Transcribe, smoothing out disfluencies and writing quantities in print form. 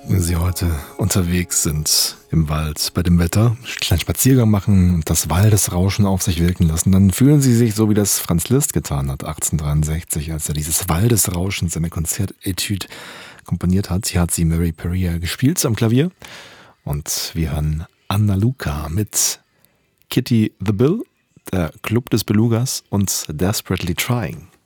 Wenn Sie heute unterwegs sind im Wald bei dem Wetter, einen kleinen Spaziergang machen und das Waldesrauschen auf sich wirken lassen, dann fühlen Sie sich so, wie das Franz Liszt getan hat, 1863, als er dieses Waldesrauschen seine Konzertetüde komponiert hat. Hier hat sie Mary Perea gespielt am Klavier und wir hören Anna Luca mit Kitty the Bill, der Club des Belugas und Desperately Trying.